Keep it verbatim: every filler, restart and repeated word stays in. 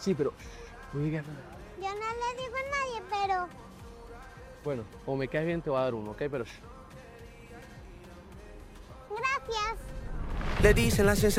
Sí, pero... no digas nada. Yo no le digo a nadie, pero... Bueno, como me caes bien te voy a dar uno, ¿ok? Pero... Gracias. Le dicen la sensación.